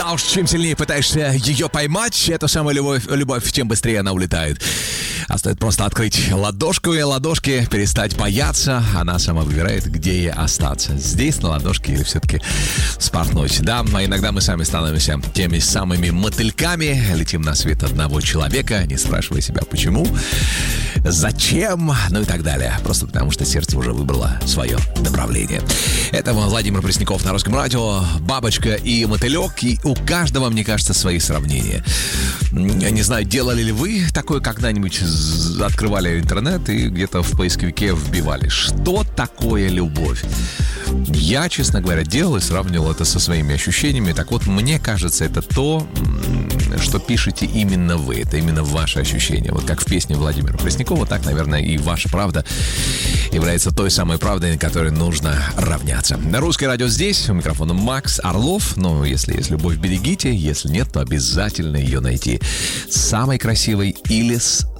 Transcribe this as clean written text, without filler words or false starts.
А уж чем сильнее пытаешься ее поймать, эту самую любовь, тем быстрее она улетает. А стоит просто открыть ладошку и ладошки, перестать бояться, она сама выбирает, где ей остаться. Здесь, на ладошке, или все-таки спортнуть. Да, а иногда мы сами становимся теми самыми мотыльками, летим на свет одного человека, не спрашивая себя, почему, зачем, ну и так далее. Просто потому, что сердце уже выбрало свое направление. Это Владимир Пресняков на Русском радио. Бабочка и мотылек. И у каждого, мне кажется, свои сравнения. Я не знаю, делали ли вы такое когда-нибудь? Открывали интернет и где-то в поисковике вбивали, что такое любовь. Я, честно говоря, делал и сравнивал это со своими ощущениями. Так вот, мне кажется, это то, что пишете именно вы. Это именно ваши ощущения. Вот как в песне Владимира Преснякова, так, наверное, и ваша правда является той самой правдой, на которой нужно равняться. На Русское радио здесь. У микрофона Макс Орлов. Но если есть любовь, берегите. Если нет, то обязательно ее найти. С самой красивой или с